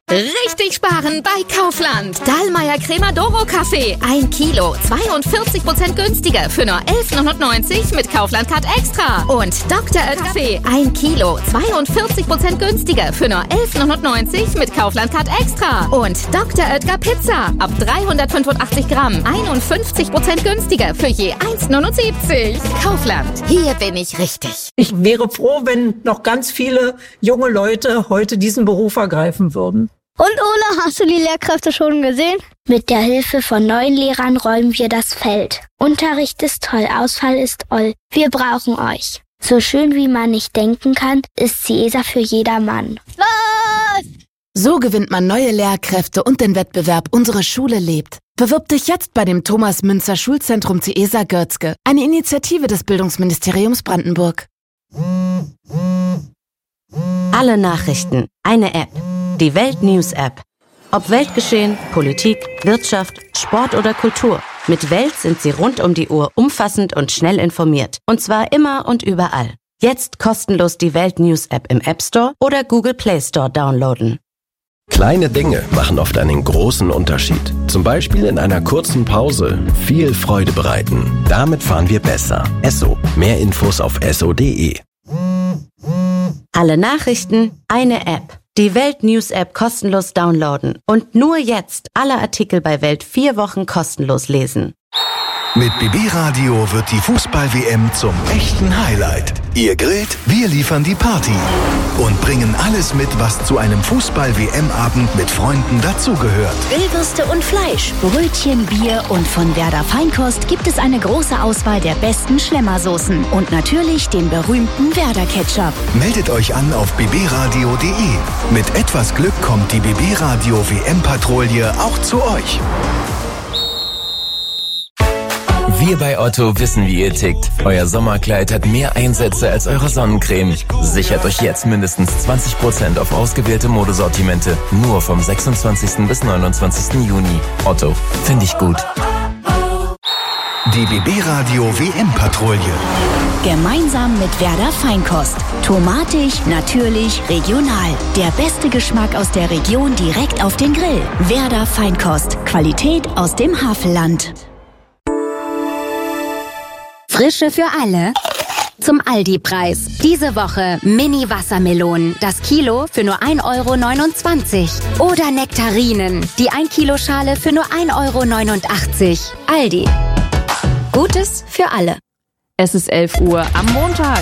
Richtig sparen bei Kaufland. Dahlmeier Crema Doro Kaffee. 1 Kilo, 42% günstiger für nur 11,99 mit Kaufland Card Extra. Und Dr. Kaffee. 1 Kilo, 42% günstiger für nur 11,99 mit Kaufland Card Extra. Und Dr. Oetker Pizza. Ab 385 Gramm. 51% günstiger für je 1,79. Kaufland. Hier bin ich richtig. Ich wäre froh, wenn noch ganz viele junge Leute heute diesen Beruf ergreifen würden. Und Ole, hast du die Lehrkräfte schon gesehen? Mit der Hilfe von neuen Lehrern räumen wir das Feld. Unterricht ist toll, Ausfall ist oll. Wir brauchen euch. So schön wie man nicht denken kann, ist CESA für jedermann. Los! So gewinnt man neue Lehrkräfte und den Wettbewerb Unsere Schule lebt. Bewirb dich jetzt bei dem Thomas Münzer Schulzentrum CESA Görzge, eine Initiative des Bildungsministeriums Brandenburg. Alle Nachrichten, eine App. Die Welt News App. Ob Weltgeschehen, Politik, Wirtschaft, Sport oder Kultur. Mit Welt sind Sie rund um die Uhr umfassend und schnell informiert. Und zwar immer und überall. Jetzt kostenlos die Welt News App im App Store oder Google Play Store downloaden. Kleine Dinge machen oft einen großen Unterschied. Zum Beispiel in einer kurzen Pause viel Freude bereiten. Damit fahren wir besser. Esso. Mehr Infos auf esso.de. Alle Nachrichten, eine App. Die Welt News App kostenlos downloaden. Und nur jetzt alle Artikel bei Welt 4 Wochen kostenlos lesen. Mit BB Radio wird die Fußball-WM zum echten Highlight. Ihr grillt, wir liefern die Party und bringen alles mit, was zu einem Fußball-WM-Abend mit Freunden dazugehört. Grillwürste und Fleisch, Brötchen, Bier und von Werder Feinkost gibt es eine große Auswahl der besten Schlemmersoßen und natürlich den berühmten Werder Ketchup. Meldet euch an auf bbradio.de. Mit etwas Glück kommt die BB Radio WM-Patrouille auch zu euch. Wir bei Otto wissen, wie ihr tickt. Euer Sommerkleid hat mehr Einsätze als eure Sonnencreme. Sichert euch jetzt mindestens 20% auf ausgewählte Modesortimente. Nur vom 26. bis 29. Juni. Otto, finde ich gut. Die BB Radio WM-Patrouille. Gemeinsam mit Werder Feinkost. Tomatig, natürlich, regional. Der beste Geschmack aus der Region direkt auf den Grill. Werder Feinkost. Qualität aus dem Havelland. Frische für alle zum Aldi-Preis. Diese Woche Mini-Wassermelonen. Das Kilo für nur 1,29 €. Oder Nektarinen. Die 1-Kilo-Schale für nur 1,89 €. Aldi. Gutes für alle. Es ist 11 Uhr am Montag.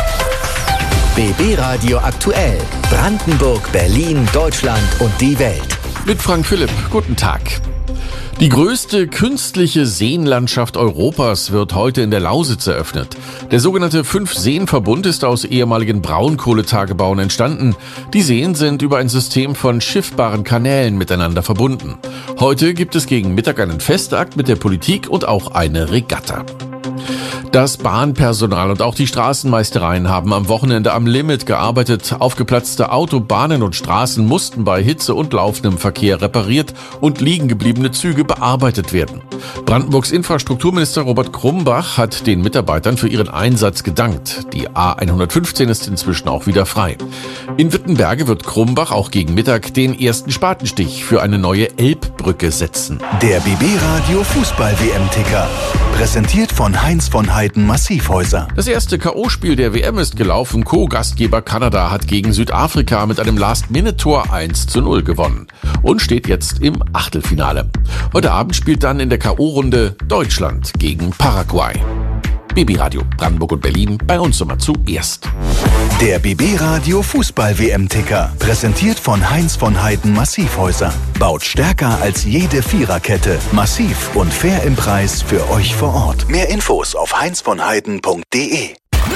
BB Radio aktuell. Brandenburg, Berlin, Deutschland und die Welt. Mit Frank Philipp. Guten Tag. Die größte künstliche Seenlandschaft Europas wird heute in der Lausitz eröffnet. Der sogenannte 5-Seen-Verbund ist aus ehemaligen Braunkohletagebauen entstanden. Die Seen sind über ein System von schiffbaren Kanälen miteinander verbunden. Heute gibt es gegen Mittag einen Festakt mit der Politik und auch eine Regatta. Das Bahnpersonal und auch die Straßenmeistereien haben am Wochenende am Limit gearbeitet. Aufgeplatzte Autobahnen und Straßen mussten bei Hitze und laufendem Verkehr repariert und liegengebliebene Züge bearbeitet werden. Brandenburgs Infrastrukturminister Robert Krumbach hat den Mitarbeitern für ihren Einsatz gedankt. Die A115 ist inzwischen auch wieder frei. In Wittenberge wird Krumbach auch gegen Mittag den ersten Spatenstich für eine neue Elbbrücke setzen. Der BB Radio Fußball-WM-Ticker. Präsentiert von Heinz von Heiden Massivhäuser. Das erste K.O.-Spiel der WM ist gelaufen. Co-Gastgeber Kanada hat gegen Südafrika mit einem Last-Minute-Tor 1:0 gewonnen und steht jetzt im Achtelfinale. Heute Abend spielt dann in der K.O.-Runde Deutschland gegen Paraguay. BB Radio Brandenburg und Berlin, bei uns immer zuerst. Der BB Radio Fußball-WM-Ticker. Präsentiert von Heinz von Heiden Massivhäuser. Baut stärker als jede Viererkette. Massiv und fair im Preis für euch vor Ort. Mehr Infos auf heinzvonheiden.de.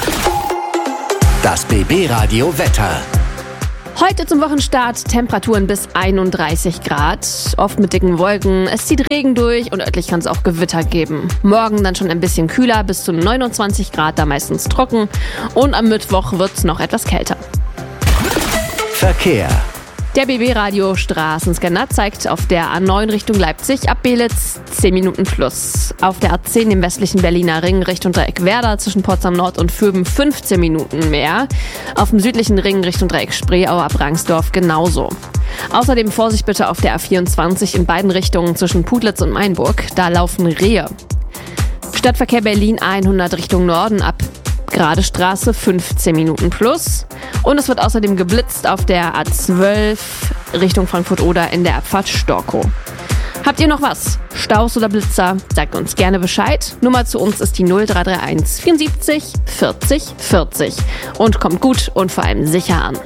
Das BB Radio Wetter. Heute zum Wochenstart Temperaturen bis 31 Grad, oft mit dicken Wolken. Es zieht Regen durch und örtlich kann es auch Gewitter geben. Morgen dann schon ein bisschen kühler, bis zu 29 Grad, da meistens trocken. Und am Mittwoch wird es noch etwas kälter. Verkehr. Der BB-Radio Straßenscanner zeigt auf der A9 Richtung Leipzig ab Belitz 10 Minuten plus. Auf der A10 im westlichen Berliner Ring Richtung Dreieck Werder zwischen Potsdam Nord und Vöben 15 Minuten mehr. Auf dem südlichen Ring Richtung Dreieck Spreeau ab Rangsdorf genauso. Außerdem Vorsicht bitte auf der A24 in beiden Richtungen zwischen Putlitz und Mainburg. Da laufen Rehe. Stadtverkehr Berlin 100 Richtung Norden ab Grade Straße 15 Minuten plus. Und es wird außerdem geblitzt auf der A12 Richtung Frankfurt-Oder in der Abfahrt Storkow. Habt ihr noch was? Staus oder Blitzer? Sagt uns gerne Bescheid. Nummer zu uns ist die 0331 74 40 40. Und kommt gut und vor allem sicher an.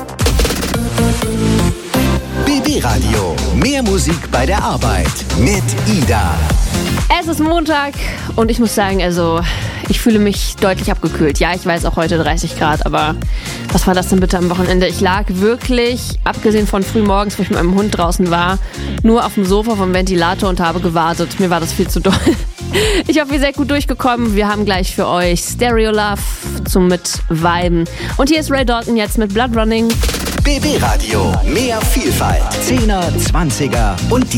BB Radio. Mehr Musik bei der Arbeit mit Ida. Es ist Montag und ich muss sagen, ich fühle mich deutlich abgekühlt. Ja, ich weiß auch heute 30 Grad, aber was war das denn bitte am Wochenende? Ich lag wirklich, abgesehen von frühmorgens, wo ich mit meinem Hund draußen war, nur auf dem Sofa vom Ventilator und habe gewartet. Mir war das viel zu doll. Ich hoffe, ihr seid gut durchgekommen. Wir haben gleich für euch Stereo Love zum Mit-Viben. Und hier ist Ray Dalton jetzt mit Blood Running. BB Radio. Mehr Vielfalt. 10er, 20er und die